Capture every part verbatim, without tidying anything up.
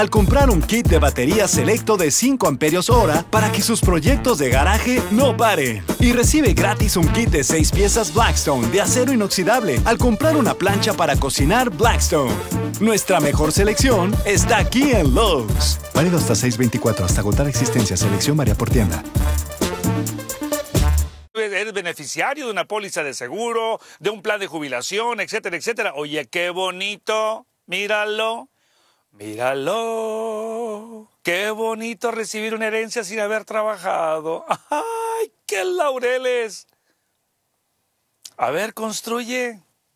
Al comprar un kit de batería selecto de cinco amperios hora para que sus proyectos de garaje no paren. Y recibe gratis un kit de seis piezas Blackstone de acero inoxidable al comprar una plancha para cocinar Blackstone. Nuestra mejor selección está aquí en Lowe's. Válido hasta seis veinticuatro, hasta agotar existencia. Selección varía por tienda. Eres beneficiario de una póliza de seguro, de un plan de jubilación, etcétera, etcétera. Oye, qué bonito. Míralo. Míralo, qué bonito recibir una herencia sin haber trabajado. ¡Ay, qué laureles! A ver, construye.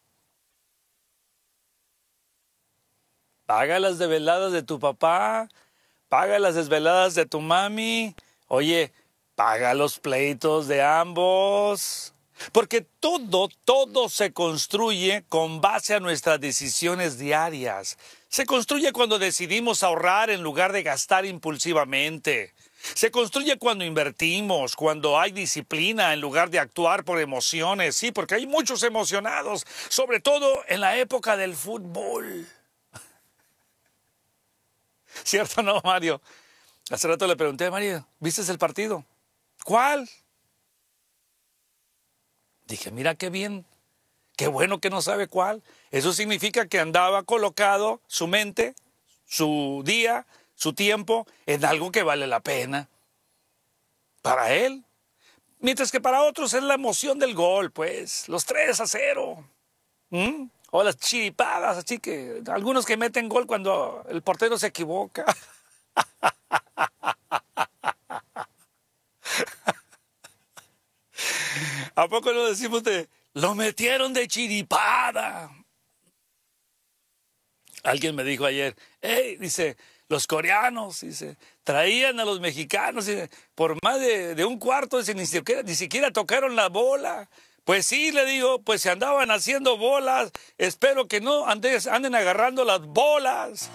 Paga las desveladas de tu papá, paga las desveladas de tu mami. Oye, paga los pleitos de ambos. Porque todo, todo se construye con base a nuestras decisiones diarias. Se construye cuando decidimos ahorrar en lugar de gastar impulsivamente. Se construye cuando invertimos, cuando hay disciplina en lugar de actuar por emociones. Sí, porque hay muchos emocionados, sobre todo en la época del fútbol. ¿Cierto o no, Mario? Hace rato le pregunté a Mario, ¿viste el partido? ¿Cuál? Dije, mira qué bien, qué bueno que no sabe cuál. Eso significa que andaba colocado su mente, su día, su tiempo en algo que vale la pena. Para él. Mientras que para otros es la emoción del gol, pues, los tres a cero. ¿Mm? O las chiripadas, así que algunos que meten gol cuando el portero se equivoca. ¿A poco no decimos de, lo metieron de chiripada? Alguien me dijo ayer, hey, dice, los coreanos, dice, traían a los mexicanos, dice, por más de, de un cuarto, dice, ni siquiera, ni siquiera tocaron la bola. Pues sí, le digo, pues se andaban haciendo bolas, espero que no andes, anden agarrando las bolas.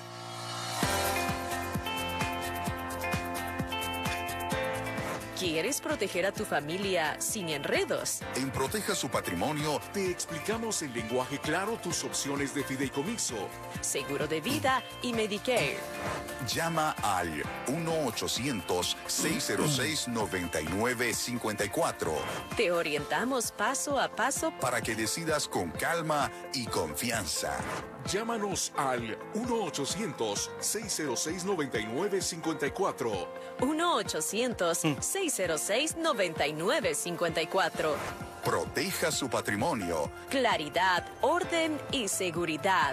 ¿Quieres proteger a tu familia sin enredos? En Proteja su Patrimonio te explicamos en lenguaje claro tus opciones de fideicomiso, Seguro de vida y Medicare. Llama al uno ochocientos, seis cero seis, nueve nueve cinco cuatro Te orientamos paso a paso para que decidas con calma y confianza. Llámanos al uno ochocientos, seis cero seis, nueve nueve cinco cuatro. uno ochocientos, seis cero seis, nueve nueve cinco cuatro. Proteja su patrimonio. Claridad, orden y seguridad.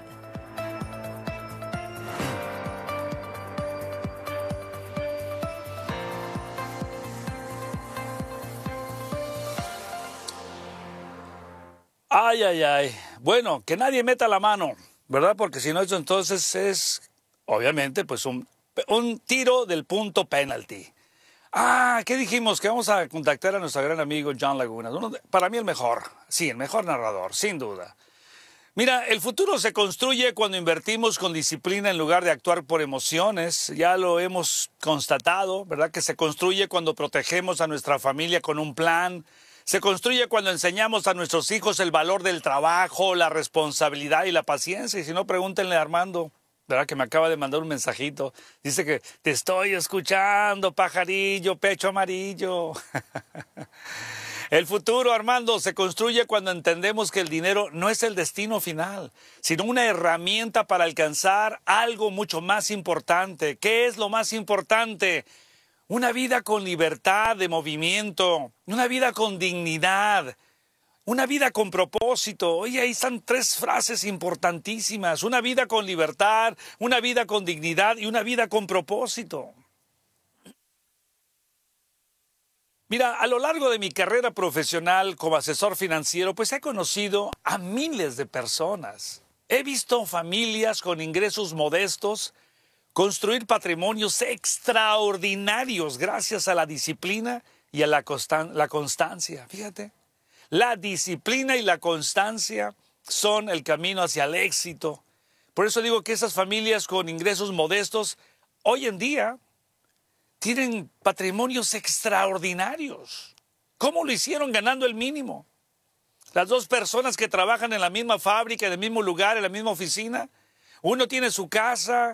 Ay, ay, ay. Bueno, que nadie meta la mano, ¿verdad? Porque si no, eso entonces es, obviamente, pues un, un tiro del punto penalti. Ah, ¿qué dijimos? Que vamos a contactar a nuestro gran amigo John Laguna. Uno de, para mí el mejor, sí, el mejor narrador, sin duda. Mira, el futuro se construye cuando invertimos con disciplina en lugar de actuar por emociones. Ya lo hemos constatado, ¿verdad? Que se construye cuando protegemos a nuestra familia con un plan. Se construye cuando enseñamos a nuestros hijos el valor del trabajo, la responsabilidad y la paciencia. Y si no, pregúntenle a Armando, ¿verdad? Que me acaba de mandar un mensajito. Dice que te estoy escuchando, pajarillo, pecho amarillo. El futuro, Armando, se construye cuando entendemos que el dinero no es el destino final, sino una herramienta para alcanzar algo mucho más importante. ¿Qué es lo más importante? Una vida con libertad de movimiento, una vida con dignidad, una vida con propósito. Oye, ahí están tres frases importantísimas. Una vida con libertad, una vida con dignidad y una vida con propósito. Mira, a lo largo de mi carrera profesional como asesor financiero, pues he conocido a miles de personas. He visto familias con ingresos modestos construir patrimonios extraordinarios gracias a la disciplina y a la, constan- la constancia. Fíjate, la disciplina y la constancia son el camino hacia el éxito. Por eso digo que esas familias con ingresos modestos hoy en día tienen patrimonios extraordinarios. ¿Cómo lo hicieron ganando el mínimo? Las dos personas que trabajan en la misma fábrica, en el mismo lugar, en la misma oficina. Uno tiene su casa,